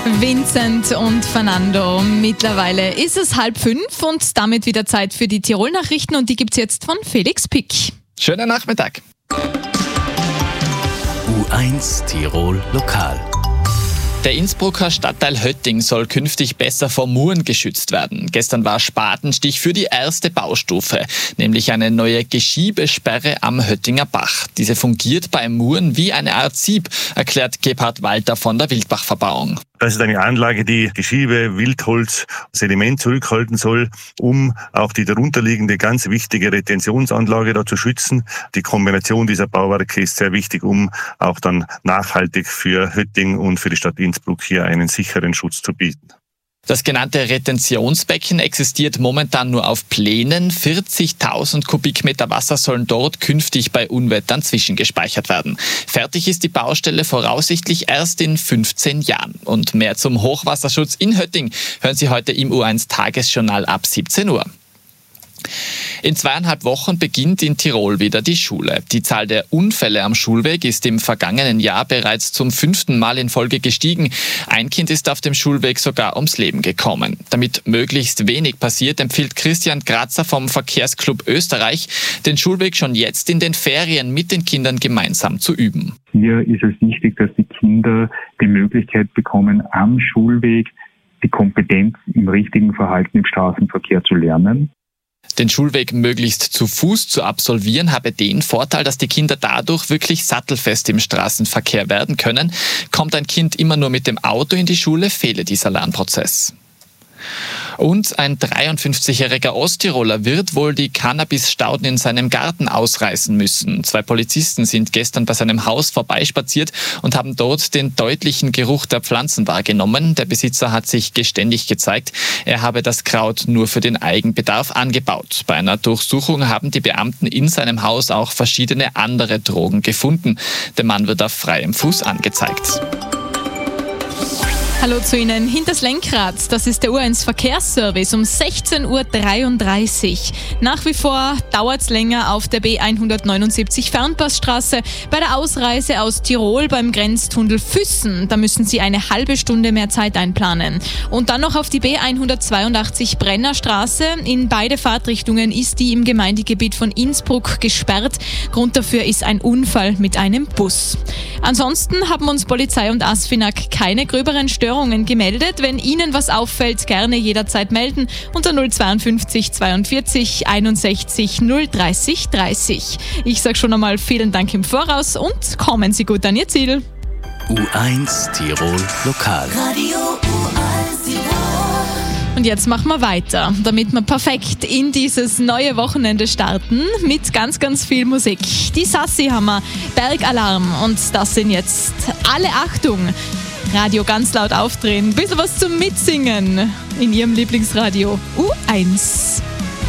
Vincent und Fernando. Mittlerweile ist es 4:30 und damit wieder Zeit für die Tirol-Nachrichten und die gibt's jetzt von Felix Pick. Schönen Nachmittag. U1 Tirol Lokal. Der Innsbrucker Stadtteil Hötting soll künftig besser vor Muren geschützt werden. Gestern war Spatenstich für die erste Baustufe, nämlich eine neue Geschiebesperre am Höttinger Bach. Diese fungiert bei Muren wie eine Art Sieb, erklärt Gebhard Walter von der Wildbach-Verbauung. Das ist eine Anlage, die Geschiebe, Wildholz, Sediment zurückhalten soll, um auch die darunterliegende ganz wichtige Retentionsanlage da zu schützen. Die Kombination dieser Bauwerke ist sehr wichtig, um auch dann nachhaltig für Hötting und für die Stadt Innsbruck hier einen sicheren Schutz zu bieten. Das genannte Retentionsbecken existiert momentan nur auf Plänen. 40.000 Kubikmeter Wasser sollen dort künftig bei Unwettern zwischengespeichert werden. Fertig ist die Baustelle voraussichtlich erst in 15 Jahren. Und mehr zum Hochwasserschutz in Hötting hören Sie heute im U1 Tagesjournal ab 17 Uhr. In 2,5 Wochen beginnt in Tirol wieder die Schule. Die Zahl der Unfälle am Schulweg ist im vergangenen Jahr bereits zum 5. Mal in Folge gestiegen. Ein Kind ist auf dem Schulweg sogar ums Leben gekommen. Damit möglichst wenig passiert, empfiehlt Christian Grazer vom Verkehrsclub Österreich, den Schulweg schon jetzt in den Ferien mit den Kindern gemeinsam zu üben. Hier ist es wichtig, dass die Kinder die Möglichkeit bekommen, am Schulweg die Kompetenz im richtigen Verhalten im Straßenverkehr zu lernen. Den Schulweg möglichst zu Fuß zu absolvieren, habe den Vorteil, dass die Kinder dadurch wirklich sattelfest im Straßenverkehr werden können. Kommt ein Kind immer nur mit dem Auto in die Schule, fehle dieser Lernprozess. Und ein 53-jähriger Osttiroler wird wohl die Cannabisstauden in seinem Garten ausreißen müssen. 2 Polizisten sind gestern bei seinem Haus vorbeispaziert und haben dort den deutlichen Geruch der Pflanzen wahrgenommen. Der Besitzer hat sich geständig gezeigt, er habe das Kraut nur für den Eigenbedarf angebaut. Bei einer Durchsuchung haben die Beamten in seinem Haus auch verschiedene andere Drogen gefunden. Der Mann wird auf freiem Fuß angezeigt. Hallo zu Ihnen. Hinters Lenkrad, das ist der U1 Verkehrsservice um 16:33 Uhr. Nach wie vor dauert es länger auf der B179 Fernpassstraße. Bei der Ausreise aus Tirol beim Grenztunnel Füssen, da müssen Sie eine halbe Stunde mehr Zeit einplanen. Und dann noch auf die B182 Brennerstraße. In beide Fahrtrichtungen ist die im Gemeindegebiet von Innsbruck gesperrt. Grund dafür ist ein Unfall mit einem Bus. Ansonsten haben uns Polizei und ASFINAG keine gröberen Störungen gemeldet. Wenn Ihnen was auffällt, gerne jederzeit melden unter 052 42 61 030 30. Ich sage schon einmal vielen Dank im Voraus und kommen Sie gut an Ihr Ziel. U1 Tirol Lokal. Radio U1 Tirol. Und jetzt machen wir weiter, damit wir perfekt in dieses neue Wochenende starten mit ganz, ganz viel Musik. Die Sassi haben wir, Bergalarm und das sind jetzt alle Achtung. Radio ganz laut aufdrehen, bisschen was zum Mitsingen in Ihrem Lieblingsradio U1.